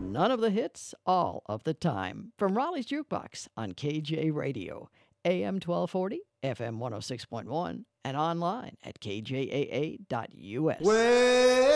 None of the hits, all of the time. From Raleigh's Jukebox on KJ Radio, AM 1240, FM 106.1, and online at kjaa.us. Well,